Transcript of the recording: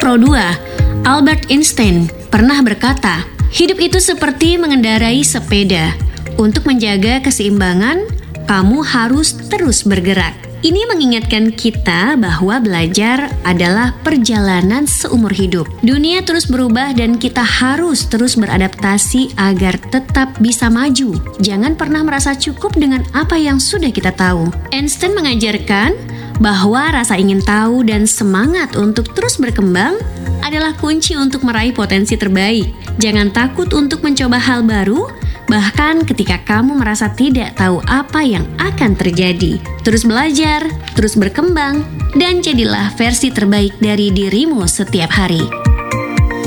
Pro 2, Albert Einstein pernah berkata, hidup itu seperti mengendarai sepeda. Untuk menjaga keseimbangan, kamu harus terus bergerak. Ini mengingatkan kita bahwa belajar adalah perjalanan seumur hidup. Dunia terus berubah dan kita harus terus beradaptasi agar tetap bisa maju. Jangan pernah merasa cukup dengan apa yang sudah kita tahu. Einstein mengajarkan bahwa rasa ingin tahu dan semangat untuk terus berkembang adalah kunci untuk meraih potensi terbaik. Jangan takut untuk mencoba hal baru, bahkan ketika kamu merasa tidak tahu apa yang akan terjadi. Terus belajar, terus berkembang, dan jadilah versi terbaik dari dirimu setiap hari.